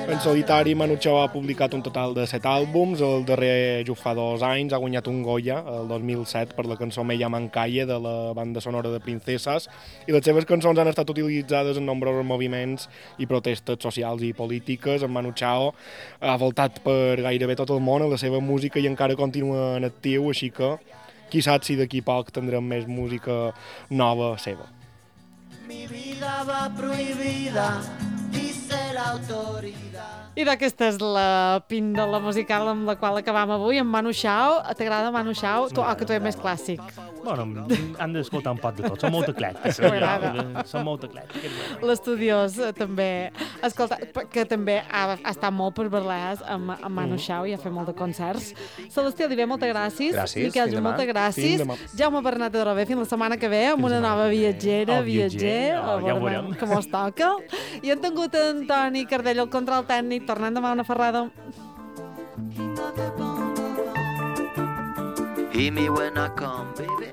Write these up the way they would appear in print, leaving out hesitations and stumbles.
En solitari, Manu Chao ha publicat un total de 7 àlbums, el darrer just fa 2 anys, ha guanyat un Goya, el 2007, per la cançó Me llaman Calle, de la banda sonora de Princesas, i les seves cançons han estat utilitzades en nombrosos moviments i protestes socials i polítiques. En Manu Chao ha voltat per gairebé tot el món a la seva música i encara continua en actiu, així que qui sap si d'aquí poc tindrem més música nova seva. Mi vida va prohibida, dice la autoridad. I d'aquesta és la pinta la musical amb la qual acabam avui, amb Manu Chao. T'agrada Manu Chao? Que tu ets més clàssic. Bueno, han d'escoltar un poc de tot. Són molt eclèctics. Són molt eclèctics. L'estudiós també, escolta, que també ha estat molt per Berlès amb Manu Chao i ha fet molt de concerts. Celestí Oliver, moltes gràcies. Gràcies, Miquel, fins demà. moltes gràcies. Fins demà. Jaume Bernat de Robé, fins la setmana que ve, amb una nova viatger, ja ho veurem. que mos toca. I hem tingut en Toni Cardell, el control tècnic, tornant demà una ferrada. Hear me when I come, baby.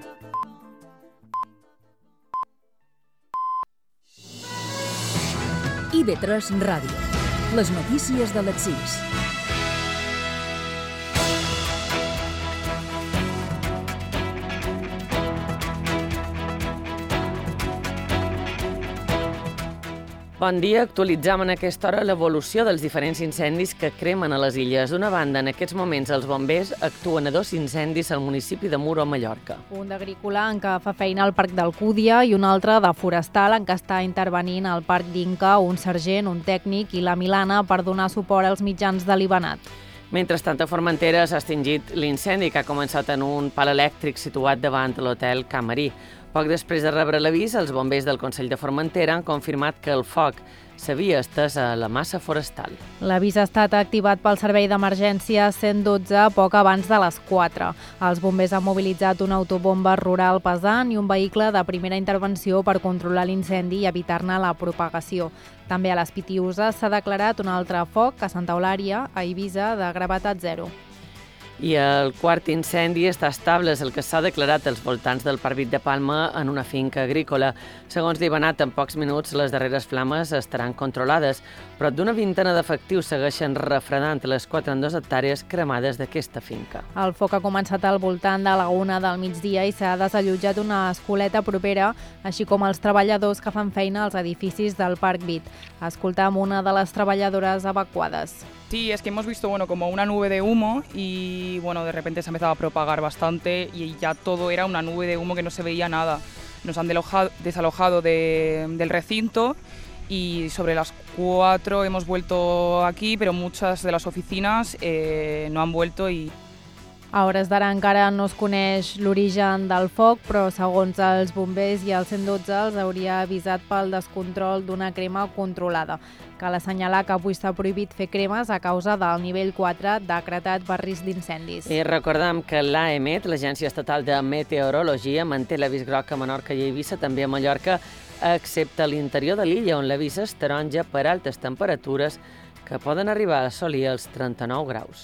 IB3 Ràdio. Les notícies de les 6. Bon dia, actualitzam en aquesta hora l'evolució dels diferents incendis que cremen a les illes. D'una banda, en aquests moments els bombers actuen a 2 incendis al municipi de Muro, a Mallorca. Un d'agrícola en què fa feina al Parc d'Alcúdia i un altre de forestal en què està intervenint al Parc d'Inca, un sergent, un tècnic i la Milana per donar suport als mitjans de l'Ibanat. Mentrestant, a Formentera s'ha extingit l'incendi que ha començat en un pal elèctric situat davant l'hotel Camarí. Poc després de rebre l'avís, els bombers del Consell de Formentera han confirmat que el foc s'havia estès a la massa forestal. L'avís ha estat activat pel servei d'emergència 112 poc abans de les 4. Els bombers han mobilitzat una autobomba rural pesant i un vehicle de primera intervenció per controlar l'incendi i evitar-ne la propagació. També a les Pitiuses s'ha declarat un altre foc a Santa Eulària, a Eivissa, de gravetat 0. I el quart incendi està estable, és el que s'ha declarat als voltants del Parc de Palma en una finca agrícola. Segons l'Ibanat, en pocs minuts les darreres flames estaran controlades. Prop d'una vintena d'efectius segueixen refredant les 42 hectàrees cremades d'aquesta finca. El foc ha començat al voltant de la 1 del migdia i s'ha desallotjat una escoleta propera, així com els treballadors que fan feina als edificis del Parc Vit. Escoltam una de les treballadores evacuades. Sí, es que hemos visto como una nube de humo y de repente se ha empezado a propagar bastante y ya todo era una nube de humo que no se veía nada. Nos han desalojado del recinto y sobre las 4 hemos vuelto aquí, pero muchas de las oficinas no han vuelto y... A hores d'ara encara no es coneix l'origen del foc, però segons els bombers i el 112 els hauria avisat pel descontrol d'una crema controlada. Cal assenyalar que avui està prohibit fer cremes a causa del nivell 4 decretat per risc d'incendis. I recordem que l'AEMET, l'Agència Estatal de Meteorologia, manté l'avís groc a Menorca i Eivissa, també a Mallorca, excepte a l'interior de l'illa, on l'avís és taronja per altes temperatures que poden arribar a assolir els 39 graus.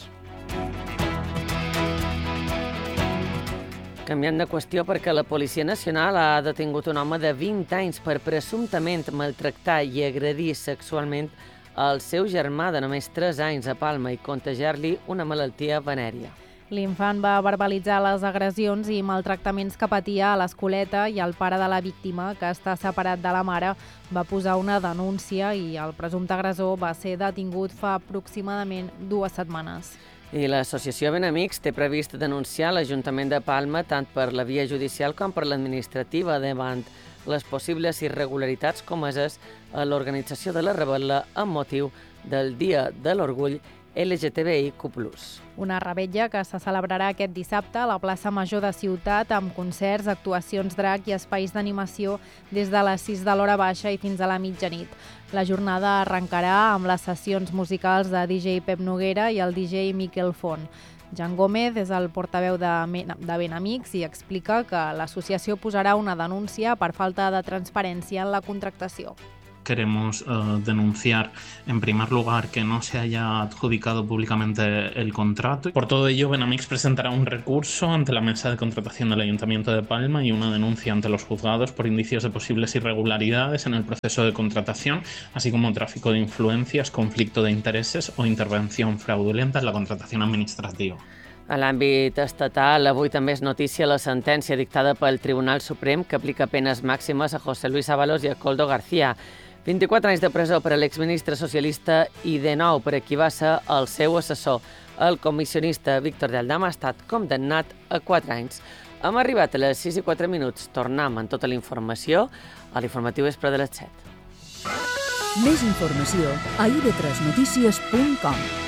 Canviant de qüestió, perquè la Policia Nacional ha detingut un home de 20 anys per presumptament maltractar i agredir sexualment el seu germà de només 3 anys a Palma i contagiar-li una malaltia venèria. L'infant va verbalitzar les agressions i maltractaments que patia a l'escoleta i el pare de la víctima, que està separat de la mare, va posar una denúncia i el presumpte agressor va ser detingut fa aproximadament 2 setmanes. I l'associació Benamics té previst denunciar l'Ajuntament de Palma tant per la via judicial com per l'administrativa davant les possibles irregularitats comeses a l'organització de la rebel·la amb motiu del Dia de l'Orgull LGTBIQ+. Una revetlla que se celebrarà aquest dissabte a la plaça Major de Ciutat amb concerts, actuacions drac i espais d'animació des de les 6 de l'hora baixa i fins a la mitjanit. La jornada arrencarà amb les sessions musicals de DJ Pep Noguera i el DJ Miquel Font. Jan Gómez és el portaveu de Benamics i explica que l'associació posarà una denúncia per falta de transparència en la contractació. queremos denunciar en primer lugar que no se haya adjudicado públicamente el contrato. Por todo ello, Benamix presentará un recurso ante la mesa de contratación del Ayuntamiento de Palma y una denuncia ante los juzgados por indicios de posibles irregularidades en el proceso de contratación, así como tráfico de influencias, conflicto de intereses o intervención fraudulenta en la contratación administrativa. A l'àmbit estatal, avui també és notícia la sentència dictada pel Tribunal Suprem que aplica penes màximes a José Luis Ábalos i a Koldo García. 24 anys de presó per a l'exministre socialista i de nou per a qui va ser el seu assessor. El comissionista Víctor de Aldama ha estat condemnat a 4 anys. Hem arribat a les 6:04. Tornem amb tota la informació a l'informatiu Vespre de les 7. Més informació a ib3notícies.com.